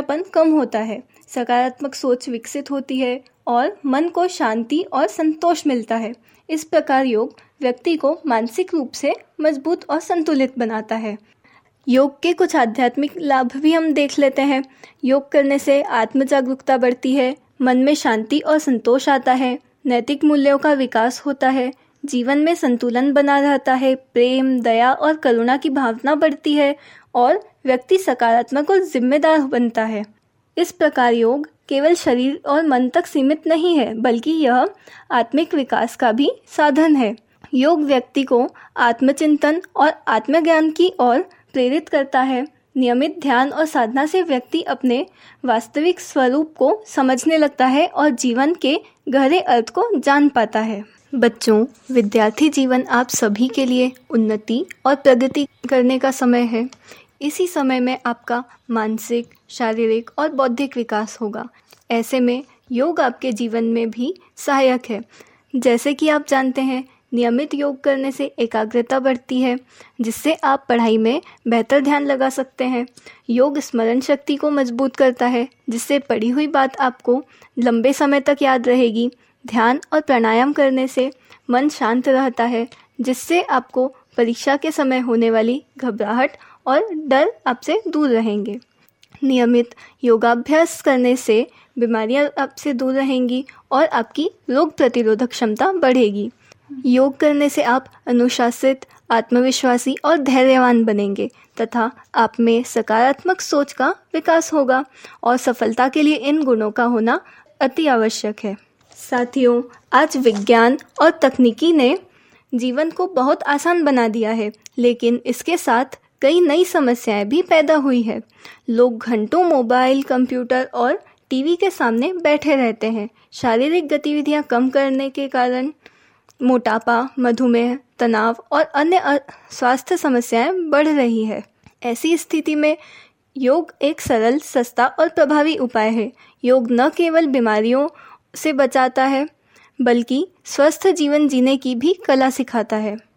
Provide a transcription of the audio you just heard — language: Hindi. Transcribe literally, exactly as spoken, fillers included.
चिड़चिड़ापन कम होता है, सकारात्मक सोच विकसित होती है और मन को शांति और संतोष मिलता है। इस प्रकार योग व्यक्ति को मानसिक रूप से मजबूत और संतुलित बनाता है। योग के कुछ आध्यात्मिक लाभ भी हम देख लेते हैं। योग करने से आत्म जागरूकता बढ़ती है, मन में शांति और संतोष आता है, नैतिक मूल्यों का विकास होता है, जीवन में संतुलन बना रहता है, प्रेम, दया और करुणा की भावना बढ़ती है और व्यक्ति सकारात्मक और जिम्मेदार बनता है। इस प्रकार योग केवल शरीर और मन तक सीमित नहीं है, बल्कि यह आत्मिक विकास का भी साधन है। योग व्यक्ति को आत्मचिंतन और आत्मज्ञान की ओर प्रेरित करता है। नियमित ध्यान और साधना से व्यक्ति अपने वास्तविक स्वरूप को समझने लगता है और जीवन के गहरे अर्थ को जान पाता है। बच्चों, विद्यार्थी जीवन आप सभी के लिए उन्नति और प्रगति करने का समय है। इसी समय में आपका मानसिक, शारीरिक और बौद्धिक विकास होगा। ऐसे में योग आपके जीवन में भी सहायक है। जैसे कि आप जानते हैं, नियमित योग करने से एकाग्रता बढ़ती है, जिससे आप पढ़ाई में बेहतर ध्यान लगा सकते हैं। योग स्मरण शक्ति को मजबूत करता है, जिससे पढ़ी हुई बात आपको लंबे समय तक याद रहेगी। ध्यान और प्राणायाम करने से मन शांत रहता है, जिससे आपको परीक्षा के समय होने वाली घबराहट और डर आपसे दूर रहेंगे। नियमित योगाभ्यास करने से बीमारियां आपसे दूर रहेंगी और आपकी रोग प्रतिरोधक क्षमता बढ़ेगी। योग करने से आप अनुशासित, आत्मविश्वासी और धैर्यवान बनेंगे तथा आप में सकारात्मक सोच का विकास होगा और सफलता के लिए इन गुणों का होना अति आवश्यक है। साथियों, आज विज्ञान और तकनीकी ने जीवन को बहुत आसान बना दिया है, लेकिन इसके साथ कई नई समस्याएं भी पैदा हुई है। लोग घंटों मोबाइल, कंप्यूटर और टीवी के सामने बैठे रहते हैं। शारीरिक गतिविधियां कम करने के कारण मोटापा, मधुमेह, तनाव और अन्य स्वास्थ्य समस्याएं बढ़ रही है। ऐसी स्थिति में योग एक सरल, सस्ता और प्रभावी उपाय है। योग न केवल बीमारियों से बचाता है, बल्कि स्वस्थ जीवन जीने की भी कला सिखाता है।